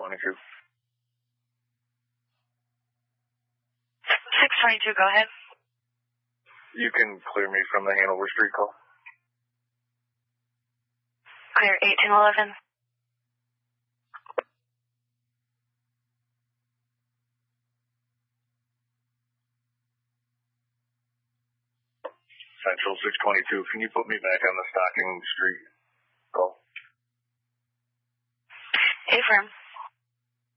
622. 622, go ahead. You can clear me from the Hanover Street call. Clear 1811. Central 622. Can you put me back on the Stocking Street call? Affirm.